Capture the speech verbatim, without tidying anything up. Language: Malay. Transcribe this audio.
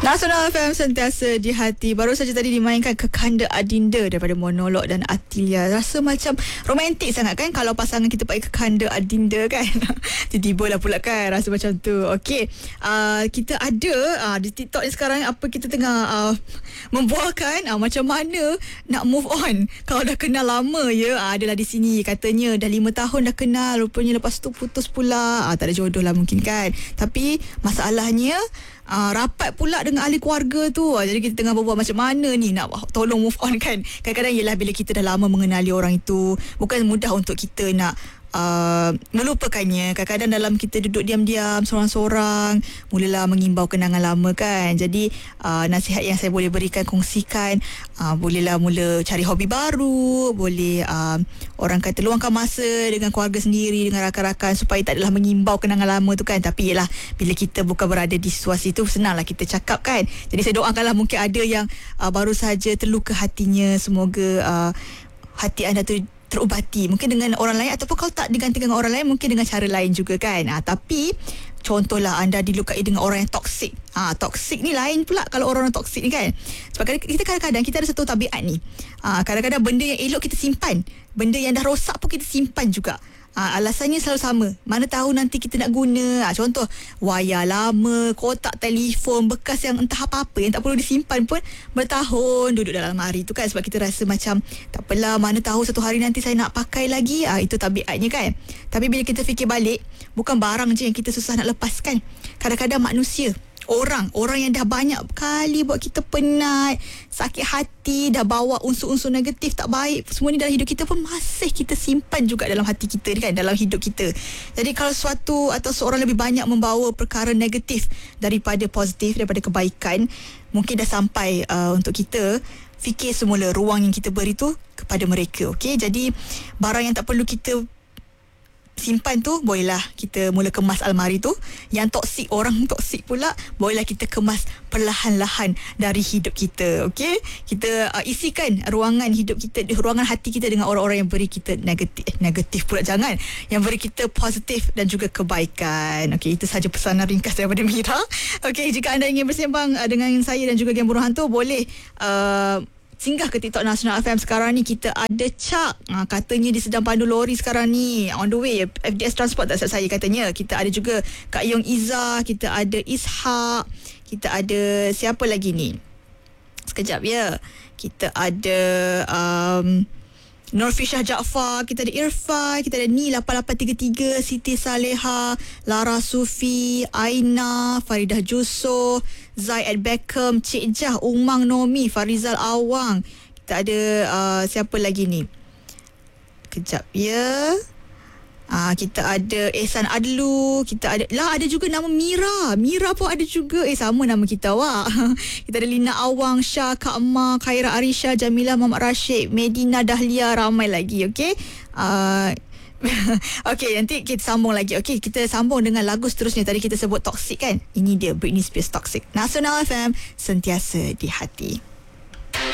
Nasional F M sentiasa di hati. Baru saja tadi dimainkan Kekanda Adinda daripada Monolog dan Atilia. Rasa macam romantik sangat kan kalau pasangan kita pakai Kekanda Adinda kan. Tiba-tiba lah pula kan rasa macam tu. Okey, uh, kita ada uh, di TikTok ni sekarang apa kita tengah uh, membuahkan uh, macam mana nak move on kalau dah kenal lama ya. Uh, adalah di sini katanya dah lima tahun dah kenal, rupanya lepas tu putus pula. Uh, tak ada jodoh lah mungkin kan. Tapi masalahnya Uh, rapat pula dengan ahli keluarga tu. uh, Jadi kita tengah berbual macam mana ni nak tolong move on kan. Kadang-kadang ialah bila kita dah lama mengenali orang itu, bukan mudah untuk kita nak Uh, melupakannya. Kadang-kadang dalam kita duduk diam-diam seorang-seorang, mulalah mengimbau kenangan lama kan. Jadi uh, nasihat yang saya boleh berikan, kongsikan, uh, bolehlah mula cari hobi baru, boleh uh, orang kata luangkan masa dengan keluarga sendiri, dengan rakan-rakan, supaya tak adalah mengimbau kenangan lama tu kan. Tapi yelah, bila kita bukan berada di situasi tu, senanglah kita cakap kan. Jadi saya doakanlah mungkin ada yang uh, baru saja terluka hatinya, semoga uh, hati anda tu terubati, mungkin dengan orang lain, ataupun kalau tak diganti dengan orang lain, mungkin dengan cara lain juga kan. Ha, tapi contohlah anda dilukai dengan orang yang toksik. Ah, ha, toksik ni lain pula kalau orang-orang toksik ni kan. Sebab kita kadang-kadang kita ada satu tabiat ni. Ah, ha, kadang-kadang benda yang elok kita simpan, benda yang dah rosak pun kita simpan juga. Ha, alasannya selalu sama. Mana tahu nanti kita nak guna. Ha, contoh, wayar lama, kotak telefon bekas yang entah apa-apa yang tak perlu disimpan pun bertahun duduk dalam almari tu kan. Sebab kita rasa macam tak apalah, mana tahu satu hari nanti saya nak pakai lagi. Ha, itu tabiatnya kan. Tapi bila kita fikir balik, bukan barang je yang kita susah nak lepaskan. Kadang-kadang manusia, Orang Orang yang dah banyak kali buat kita penat, sakit hati, dah bawa unsur-unsur negatif tak baik, semua ni dalam hidup kita pun masih kita simpan juga dalam hati kita kan, dalam hidup kita. Jadi kalau suatu atau seorang lebih banyak membawa perkara negatif daripada positif, daripada kebaikan, mungkin dah sampai uh, untuk kita fikir semula ruang yang kita beri tu kepada mereka. Okey, jadi barang yang tak perlu kita simpan tu, bolehlah kita mula kemas almari tu. Yang toksik, orang toksik pula, bolehlah kita kemas perlahan-lahan dari hidup kita. Okey, kita uh, isikan ruangan hidup kita, ruangan hati kita dengan orang-orang yang beri kita negatif, eh, negatif pula jangan, yang beri kita positif dan juga kebaikan. Okey, itu sahaja pesanan ringkas daripada Mira. Okey, jika anda ingin bersembang uh, dengan saya dan juga Geng Burung Hantu, boleh uh, singgah ke TikTok Nasional F M. Sekarang ni kita ada Cak, ha, katanya dia sedang pandu lori sekarang ni, on the way F D S Transport tak silap saya katanya. Kita ada juga Kak Yong Iza, kita ada Ishak, kita ada siapa lagi ni, sekejap ya, kita ada um, Norfishah Jaafar, kita ada Irfan, kita ada Ni lapan lapan tiga tiga, Siti Saleha, Lara Sufi, Aina, Faridah Juso, Zaid Beckham, Cik Jah, Umang Nomi, Farizal Awang. Kita ada uh, siapa lagi ni? Kejap ya. Ah, kita ada Ehsan Adlu, kita ada lah, ada juga nama Mira. Mira pun ada juga. Eh, sama nama kita awak. Kita ada Lina Awang, Syah, Kak Ma, Khaira Arisha, Jamila Muhammad Rashid, Medina Dahlia, ramai lagi. Okey. Ah, okey, nanti kita sambung lagi. Okey, kita sambung dengan lagu seterusnya. Tadi kita sebut toxic kan. Ini dia Britney Spears Toxic. Nasional F M, sentiasa di hati.